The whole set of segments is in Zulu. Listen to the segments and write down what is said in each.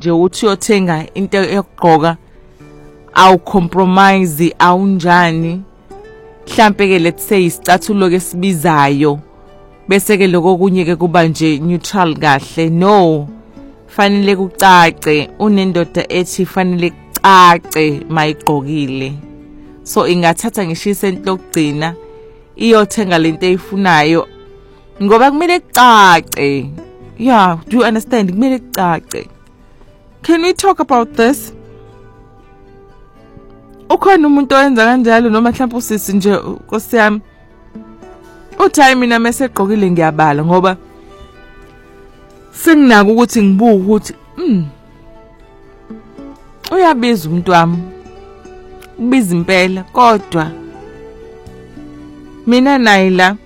nje uthi uyothenga into yokugqoka awu compromise awunjani mhlambe ke let's say isicathulo ke sibizayo bese ke lokho kunye ke kuba nje neutral kahle no fanele kucace unendoda ethi fanele kucace mayigqokile so ingathatha ngisho isento lokugcina iyothenga lento eyifunayo ngoba kumele kucace yeah do you understand kumele kucace. Can we talk about this? Ukhona umuntu oyenza kanjalo noma mhlawumbe usisi nje Nkosi yami uthi mina mase egqokile ngiyabala ngoba senginaka ukuthi ngibuke ukuthi uyabiza umuntu wami ubiza impela kodwa mina nayi la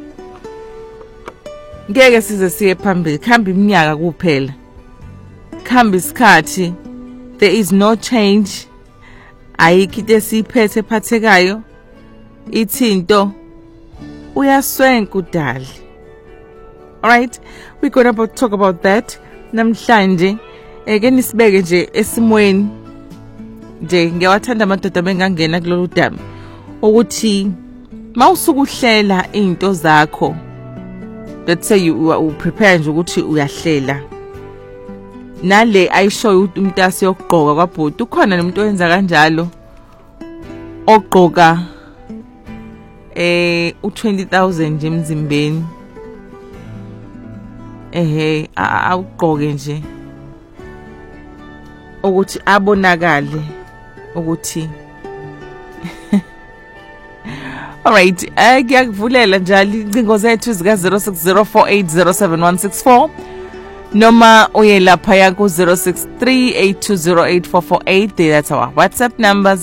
ngeke size siye phambili khamba iminyaka kuphela khamba isikhathi there is no change ayikho into esiphethe ephathekayo ithinto uyaswenka udali. All right, we're going to talk about that namhlanje ke nisibeke nje esimweni nje ngiyawathanda amadoda bengangena kulolu daba ukuthi mawusuku uhlela izinto zakho let's say you prepare nje ukuthi uyahlela nale ayishoyo umntasi yokugqoka kwabhuti ukhona nomuntu oyenza kanjalo ogqoka u20,000 nje emzimbeni awugqoke nje ukuthi abonakale ukuthi all right ngiyakuvulela njalo incingo zethu zika 0604807164 noma uye lapha ya ku 0638208448 that's our WhatsApp number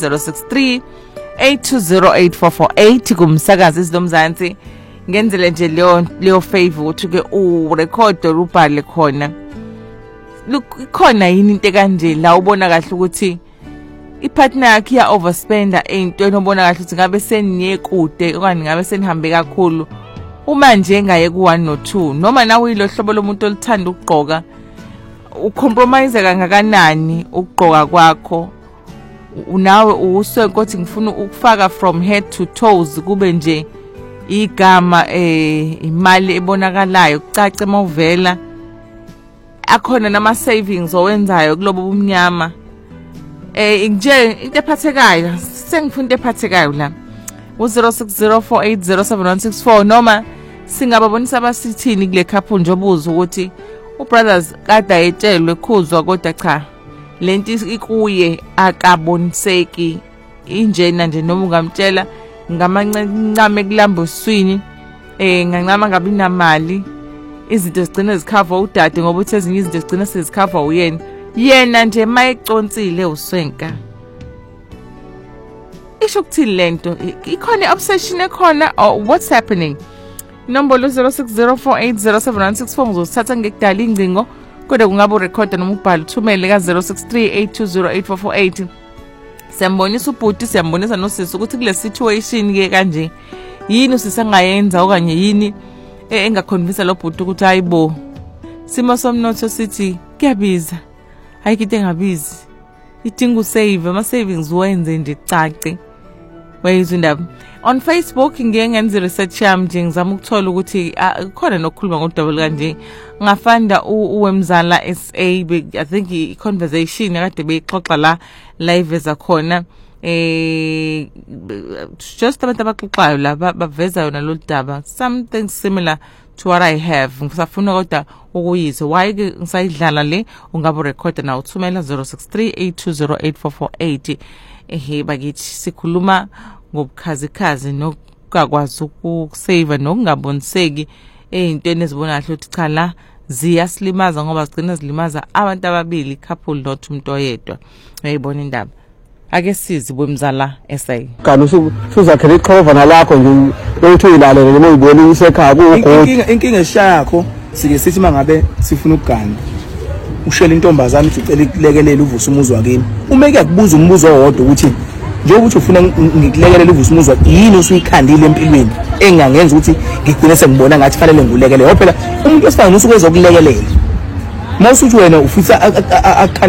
0638208448 kumsakazi isidomzansi ngenzele nje leyo favor ukuthi ke urecord ubhale khona khona yini into kanje la ubona kahle ukuthi ipartner yakhe ya overspender into enobona kahle ukuthi ngabe seniye kude okanye ngabe senihambe kakhulu uma nje ngaye ku 1 no 2 noma nawe ilo hlobo lomuntu olithanda ukugqoka ucompromise kangakanani ukugqoka kwakho unawe uswenko ukuthi ngifuna ukufaka from head to toes kube nje igama imali ebonakalayo kucace mawuvela akhona nama savings owenzayo kulobo bumnyama nje into ephathekayo sengifuna into ephathekayo la u0604807164 noma singababonisa abasithini kule couple nje obuza ukuthi ubrothers kade ayetshelwe khuzwa kodwa cha lento ikuye akaboniseki injena nje noma ungamtshela ngamancane kulamba uswini ngancama ngabe inamali izinto zigcina zikhava udade ngoba uthi ezinye izinto zigcina sezikhava yena nje mayecontile uswenka isho kuthini lento ikhona obsession ekhona or what's happening. Inombolo 0604807164 ngizothatha ngekudala ingcingo kodwa kungabe urecorda noma ubhala uthumele ka 0638208448 siyambonisa ubhuti siyambonisa nosisi ukuthi kule situation ke kanje yini usisangayenza okanye yini engaconvince lo bhuti ukuthi hayibo simo somnotho sithi kuyabiza ayikho engabizi idinga usave ama savings wenze nje cace wayizwe indaba on Facebook ngiye ngenza research yami nje ngizama ukuthola ukuthi khona nokukhuluma ngodouble kanje ngafanda uwemzala SA I think I conversation akade beyixoxa la live ezakhona just abantu abaxoxayo la baveza yona lo daba something similar to what I have ngisafuna kodwa ukuyizwa why ke ngisayidlala le ungaba record na uthumela 0638208448 bakithi sikhuluma ngobukhazikhazi nokukwazi ukusave nokungaboniseki ezintweni ezibona kahle ukuthi cha la ziyasilimaza ngoba zigcina zilimaza abantu ababili couple not umuntu oyedwa uyayibona indaba ake sizi bomzala SA kanti usuzakhela iqhova nalakho nje ukuthi uyilalele noma uyibone isekhaya kuGodi inkinga esishaya yakho sike sithi mangabe sifuna ukuganda ushela intombazana uthi ucela ukulekelela uvusa umuzi wakini uma kuyakubuza umbuzo owodwa ukuthi njengoba uthi ufuna ngikulekelela uvusa umuzi wakini yini usuyikhandile empilweni engangenza ukuthi ngigcine sengibona ngathi fanele ngikulekelele phela umuntu wesifazane usuke ezokulekelela mawusuthi wena ufisa